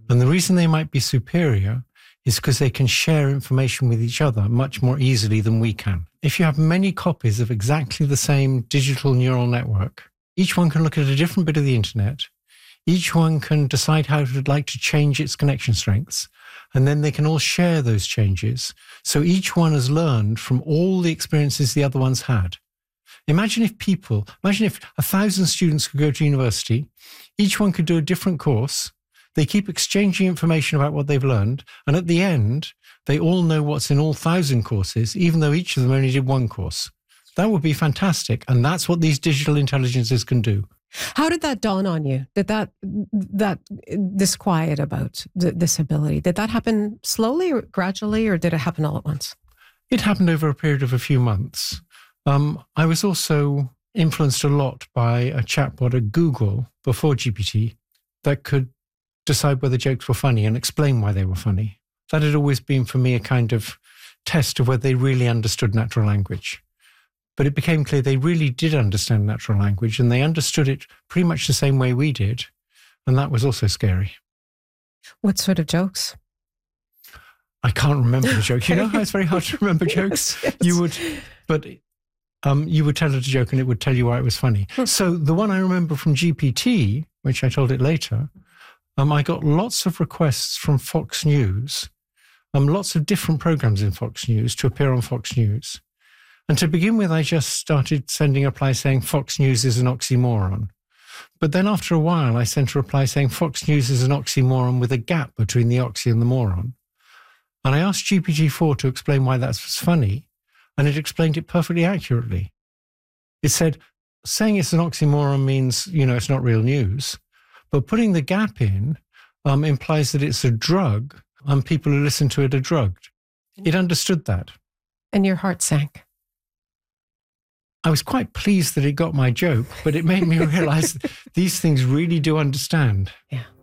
And the reason they might be superior is because they can share information with each other much more easily than we can. If you have many copies of exactly the same digital neural network, each one can look at a different bit of the internet. Each one can decide how it would like to change its connection strengths. And then they can all share those changes. So each one has learned from all the experiences the other ones had. Imagine if 1,000 students could go to university, each one could do a different course. They keep exchanging information about what they've learned. And at the end, they all know what's in all 1,000 courses, even though each of them only did one course. That would be fantastic. And that's what these digital intelligences can do. How did that dawn on you? Did that disquiet about this ability? Did that happen slowly or gradually, or did it happen all at once? It happened over a period of a few months. I was also influenced a lot by a chatbot at Google before GPT that could decide whether jokes were funny and explain why they were funny. That had always been for me a kind of test of whether they really understood natural language. But it became clear they really did understand natural language, and they understood it pretty much the same way we did. And that was also scary. What sort of jokes? I can't remember the joke. You know how it's very hard to remember jokes? Yes. You would tell it a joke and it would tell you why it was funny. So the one I remember from GPT, which I told it later, I got lots of requests from Fox News, lots of different programs in Fox News to appear on Fox News. And to begin with, I just started sending a reply saying Fox News is an oxymoron. But then after a while, I sent a reply saying Fox News is an oxymoron with a gap between the oxy and the moron. And I asked GPT-4 to explain why that was funny, and it explained it perfectly accurately. It said, saying it's an oxymoron means, it's not real news, but putting the gap in implies that it's a drug, and people who listen to it are drugged. It understood that. And your heart sank. I was quite pleased that it got my joke, but it made me realize that these things really do understand. Yeah.